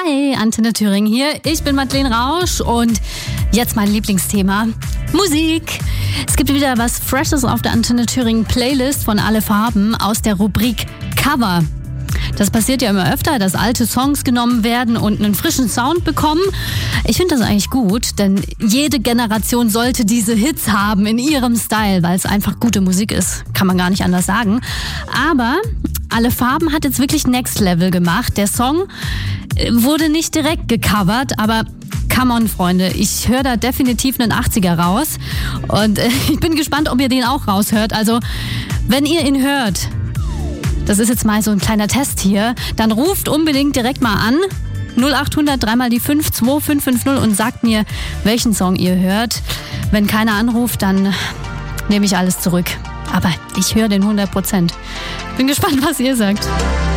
Hi, Antenne Thüringen hier. Ich bin Madeleine Rausch und jetzt mein Lieblingsthema, Musik. Es gibt wieder was Freshes auf der Antenne Thüringen Playlist von Alle Farben aus der Rubrik Cover. Das passiert ja immer öfter, dass alte Songs genommen werden und einen frischen Sound bekommen. Ich finde das eigentlich gut, denn jede Generation sollte diese Hits haben in ihrem Style, weil es einfach gute Musik ist. Kann man gar nicht anders sagen. Aber Alle Farben hat jetzt wirklich Next Level gemacht. Der Song wurde nicht direkt gecovert, aber come on, Freunde, ich höre da definitiv einen 80er raus. Und ich bin gespannt, ob ihr den auch raushört. Also, wenn ihr ihn hört, das ist jetzt mal so ein kleiner Test hier, dann ruft unbedingt direkt mal an. 0800 3 mal die 5 2550 und sagt mir, welchen Song ihr hört. Wenn keiner anruft, dann nehme ich alles zurück. Aber ich höre den 100%. Bin gespannt, was ihr sagt.